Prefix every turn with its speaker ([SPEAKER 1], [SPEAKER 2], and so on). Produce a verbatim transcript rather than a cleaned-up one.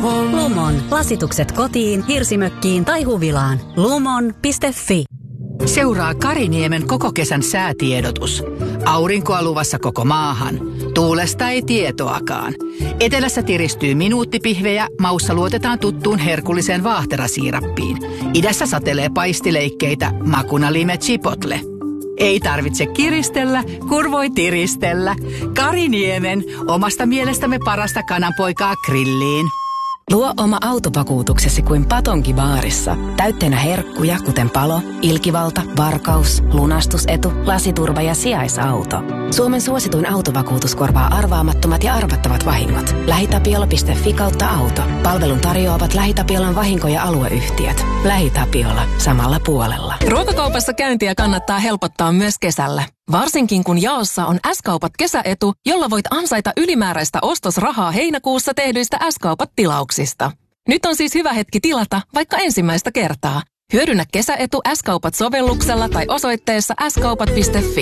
[SPEAKER 1] Lumon. Lasitukset kotiin, hirsimökkiin tai huvilaan. lumon piste fi.
[SPEAKER 2] Seuraa Kariniemen koko kesän säätiedotus. Aurinkoa luvassa koko maahan. Tuulesta ei tietoakaan. Etelässä tiristyy minuuttipihvejä, maussa luotetaan tuttuun herkulliseen vaahterasiirappiin. Idässä satelee paistileikkeitä, makuna lime chipotle. Ei tarvitse kiristellä, kun voi tiristellä. Kariniemen, omasta mielestämme parasta kananpoikaa grilliin.
[SPEAKER 3] Luo oma autovakuutuksesi kuin Patonki baarissa. Täytteenä herkkuja, kuten palo, ilkivalta, varkaus, lunastusetu, lasiturva ja sijaisauto. Suomen suosituin autovakuutus korvaa arvaamattomat ja arvattavat vahingot. lähitapiola piste fi kautta auto. Palvelun tarjoavat LähiTapiolan vahinko- ja alueyhtiöt. LähiTapiola. Samalla puolella.
[SPEAKER 4] Ruokakaupassa käyntiä kannattaa helpottaa myös kesällä. Varsinkin kun jaossa on S-kaupat kesäetu, jolla voit ansaita ylimääräistä ostosrahaa heinäkuussa tehdyistä S-kaupat tilauksista. Nyt on siis hyvä hetki tilata vaikka ensimmäistä kertaa. Hyödynnä kesäetu S-kaupat sovelluksella tai osoitteessa s kaupat piste fi.